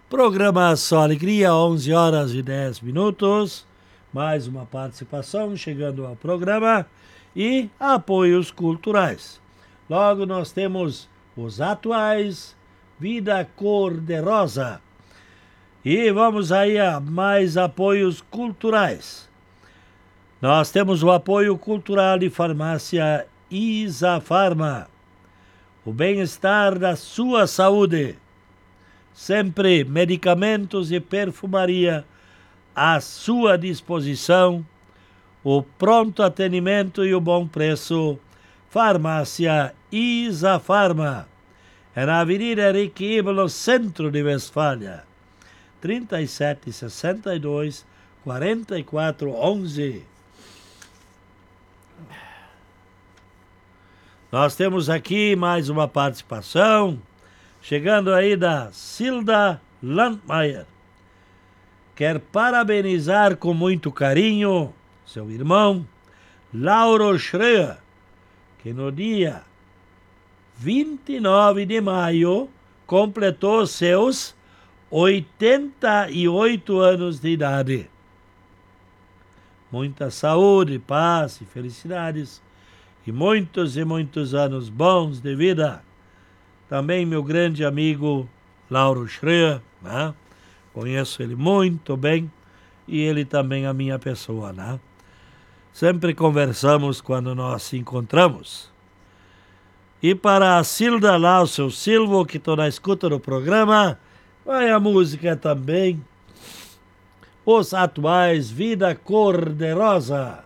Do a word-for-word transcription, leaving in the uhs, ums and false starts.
Programa Só Alegria, onze horas e dez minutos. Mais uma participação chegando ao programa e apoios culturais. Logo nós temos os atuais, Vida Cor-de-Rosa. E vamos aí a mais apoios culturais. Nós temos o apoio cultural de farmácia Isafarma. O bem-estar da sua saúde. Sempre medicamentos e perfumaria à sua disposição. O pronto atendimento e o bom preço. Farmácia Isafarma. É na Avenida Henrique Ivo, no centro de Westfália. trinta e sete, sessenta e dois, quarenta e quatro, onze. Nós temos aqui mais uma participação, chegando aí da Silda Landmeier. Quer parabenizar com muito carinho seu irmão, Lauro Schreier, que no dia vinte e nove de maio completou seus oitenta e oito anos de idade. Muita saúde, paz e felicidades e muitos e muitos anos bons de vida. Também meu grande amigo Lauro Schreier, né? Conheço ele muito bem e ele também a minha pessoa, né? Sempre conversamos quando nós se encontramos. E para a Silda lá, o seu Silvio, que estou na escuta do programa, vai a música também. Os atuais, Vida Cor-de-Rosa.